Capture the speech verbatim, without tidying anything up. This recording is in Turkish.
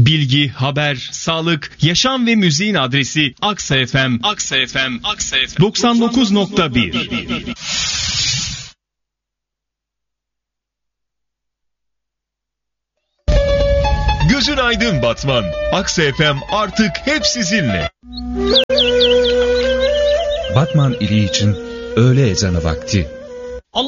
Bilgi, haber, sağlık, yaşam ve müziğin adresi Aksa F M. Aksa F M. Aksa F M. doksan dokuz nokta bir. Gözün aydın Batman. Aksa F M artık hep sizinle. Batman ili için öğle ezanı vakti.